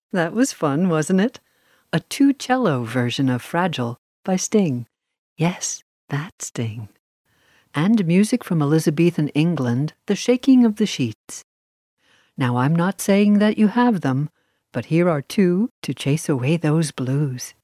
That was fun, wasn't it? A two-cello version of Fragile by Sting. Yes, that Sting. And music from Elizabethan England, The Shaking of the Sheets. Now, I'm not saying that you have them, but here are two to chase away those blues.